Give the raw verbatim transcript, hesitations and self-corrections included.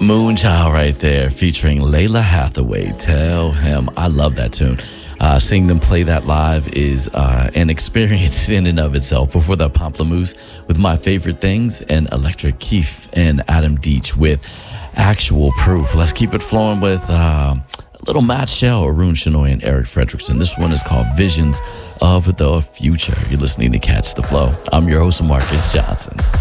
Moonchild right there, featuring Layla Hathaway. Tell him. I love that tune. Uh, seeing them play that live is uh, an experience in and of itself. Before that, Pomplamoose with My Favorite Things, and Electric Keith and Adam Deach with Actual Proof. Let's keep it flowing with uh, a little Matt Shell, Arun Shenoy, and Eric Fredrickson. This one is called Visions of the Future. You're listening to Catch the Flow. I'm your host, Marcus Johnson.